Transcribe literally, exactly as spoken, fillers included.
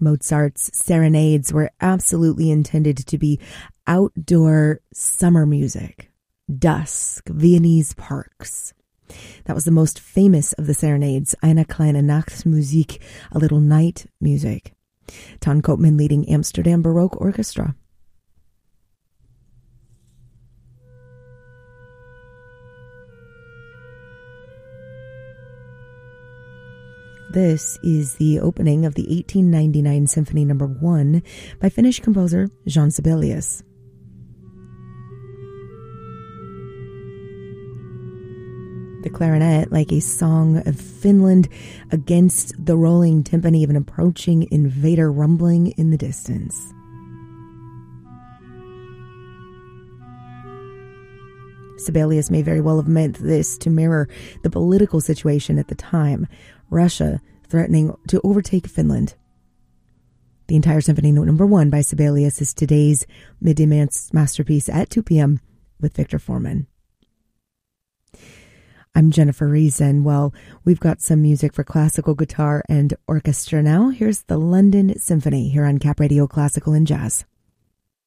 Mozart's serenades were absolutely intended to be outdoor summer music. Dusk, Viennese parks. That was the most famous of the serenades, Eine kleine Nachtmusik, a little night music. Ton Koopman leading Amsterdam Baroque Orchestra. This is the opening of the eighteen ninety-nine Symphony Number one by Finnish composer Jean Sibelius. The clarinet, like a song of Finland against the rolling timpani of an approaching invader rumbling in the distance. Sibelius may very well have meant this to mirror the political situation at the time, Russia threatening to overtake Finland. The entire Symphony Note Number one by Sibelius is today's midday masterpiece at two p.m. with Victor Foreman. I'm Jennifer Reason. Well, we've got some music for classical guitar and orchestra now. Here's the London Symphony here on Cap Radio Classical and Jazz.